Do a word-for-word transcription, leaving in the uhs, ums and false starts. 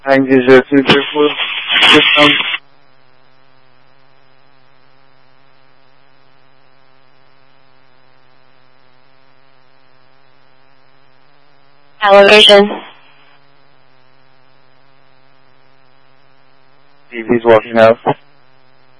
Hangi jeti depo system? Elevation. T V's walking out.